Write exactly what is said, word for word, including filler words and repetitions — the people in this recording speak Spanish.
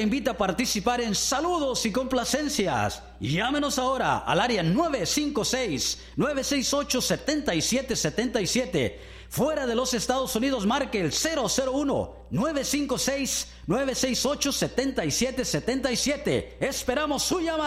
invita a participar en Saludos y Complacencias. Llámenos ahora al área nueve cinco seis, nueve seis ocho, siete siete siete siete. Fuera de los Estados Unidos, marque el cero cero uno, nueve cinco seis, nueve seis ocho, siete siete siete siete. Esperamos su llamada.